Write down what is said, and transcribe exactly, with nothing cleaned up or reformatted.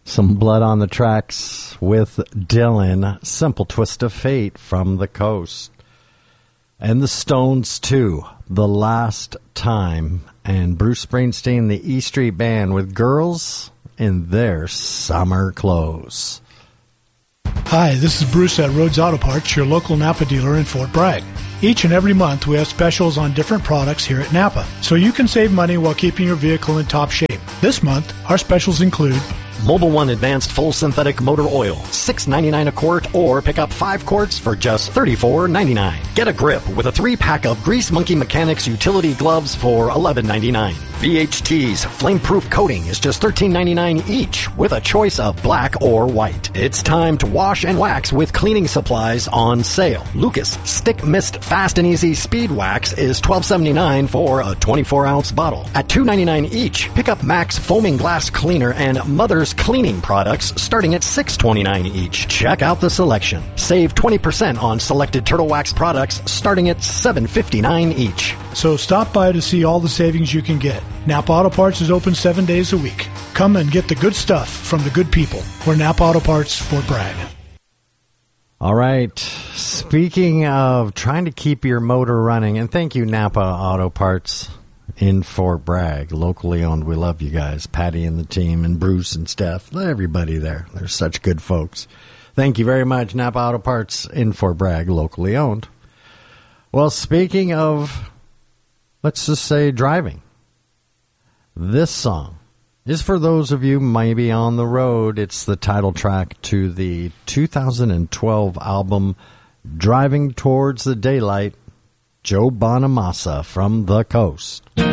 Some Blood on the Tracks with Dylan, Simple Twist of Fate from the Coast. And the Stones, too, The Last Time. And Bruce Springsteen, the E Street Band with Girls in Their Summer Clothes. Hi, this is Bruce at Rhodes Auto Parts, your local Napa dealer in Fort Bragg. Each and every month we have specials on different products here at Napa, so you can save money while keeping your vehicle in top shape. This month, our specials include Mobil One Advanced Full Synthetic Motor Oil, six ninety-nine a quart, or pick up five quarts for just thirty-four ninety-nine. Get a grip with a three-pack of Grease Monkey Mechanics utility gloves for eleven ninety-nine. V H T's Flameproof Coating is just thirteen ninety-nine each, with a choice of black or white. It's time to wash and wax with cleaning supplies on sale. Lucas Stick Mist Fast and Easy Speed Wax is twelve seventy-nine for a twenty-four ounce bottle. At two ninety-nine each, pick up Max Foaming Glass Cleaner and Mother's Cleaning products starting at six twenty-nine each. Check out the selection. Save twenty percent on selected Turtle Wax products starting at seven fifty-nine each. So stop by to see all the savings you can get. Napa Auto Parts is open seven days a week. Come and get the good stuff from the good people. We're Napa Auto Parts, Fort Bragg. All right. Speaking of trying to keep your motor running, and thank you, Napa Auto Parts in Fort Bragg, locally owned. We love you guys, Patty and the team, and Bruce and Steph, everybody there. They're such good folks. Thank you very much, Napa Auto Parts in Fort Bragg, locally owned. Well, speaking of, let's just say driving, this song is for those of you maybe on the road. It's the title track to the two thousand twelve album Driving Towards the Daylight, Joe Bonamassa from the Coast.